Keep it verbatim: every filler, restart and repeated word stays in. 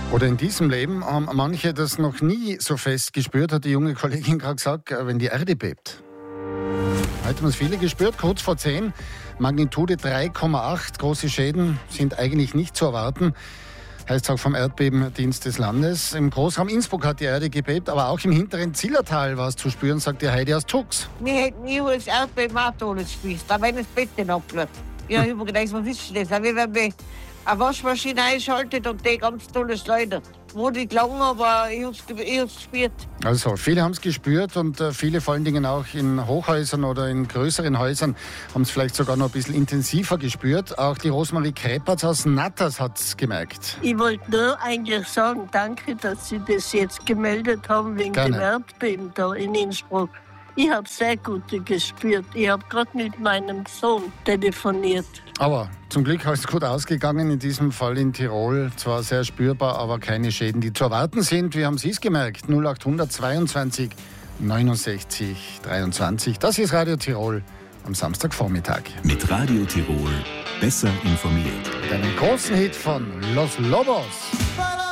Oder in diesem Leben haben manche das noch nie so fest gespürt, hat die junge Kollegin gerade gesagt, wenn die Erde bebt. Heute haben es viele gespürt, kurz vor zehn, Magnitude drei Komma acht. Große Schäden sind eigentlich nicht zu erwarten, heißt auch vom Erdbebendienst des Landes. Im Großraum Innsbruck hat die Erde gebebt, aber auch im hinteren Zillertal war es zu spüren, sagt die Heidi aus Tux. Wir hätten nie das Erdbeben auch alles gespürt, aber wenn das Bett nicht abläuft. Ja, ich habe gedacht, was ist das? Wie wenn man eine Waschmaschine einschaltet und die ganz tolles Leute. Wo die lang, aber ich habe es gespürt. Also, viele haben es gespürt und äh, viele, vor allen Dingen auch in Hochhäusern oder in größeren Häusern, haben es vielleicht sogar noch ein bisschen intensiver gespürt. Auch die Rosmarie Kreppertz aus Natters hat es gemerkt. Ich wollte nur eigentlich sagen, danke, dass Sie das jetzt gemeldet haben wegen Gerne. dem Erdbeben da in Innsbruck. Ich habe sehr gute gespürt. Ich habe gerade mit meinem Sohn telefoniert. Aber zum Glück ist es gut ausgegangen, in diesem Fall in Tirol. Zwar sehr spürbar, aber keine Schäden, die zu erwarten sind. Wie haben Sie es gemerkt? null acht zweiundzwanzig neunundsechzig dreiundzwanzig. Das ist Radio Tirol am Samstagvormittag. Mit Radio Tirol besser informiert. Mit einem großen Hit von Los Lobos.